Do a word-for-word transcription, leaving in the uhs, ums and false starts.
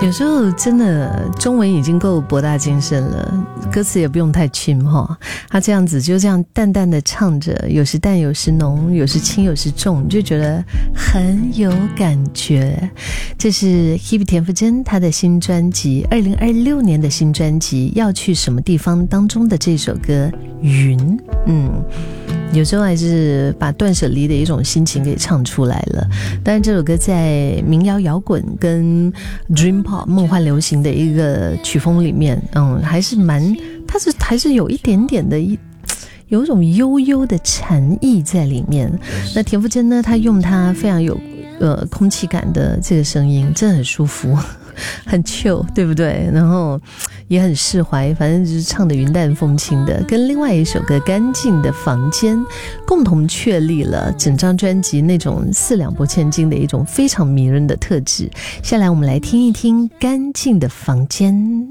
有时候真的中文已经够博大精深了，歌词也不用太轻哈。他这样子就这样淡淡的唱着，有时淡有时浓，有时轻有时重，你就觉得很有感觉。这是 Hebe 田馥甄她的新专辑，二零二六年的新专辑《要去什么地方》当中的这首歌《云》。嗯，有时候还是把断舍离的一种心情给唱出来了。当然这首歌在民谣摇滚跟 Dream Pop 梦幻流行的一个曲风里面，嗯，还是蛮，它是还是有一点点的一有一种悠悠的禅意在里面。那田馥甄呢，她用她非常有呃空气感的这个声音，真的很舒服，很 chill， 对不对？然后也很释怀，反正就是唱的云淡风轻的，跟另外一首歌《干净的房间》共同确立了整张专辑那种四两拨千斤的一种非常迷人的特质。下来我们来听一听《干净的房间》。